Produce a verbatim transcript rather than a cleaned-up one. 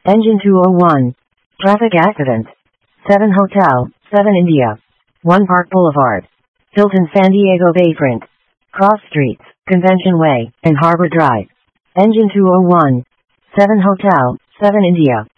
Engine two oh one. Traffic accident. seven Hotel, seven India. one Park Boulevard. Hilton San Diego Bayfront. Cross Streets, Convention Way, and Harbor Drive. Engine two oh one. seven Hotel, seven India.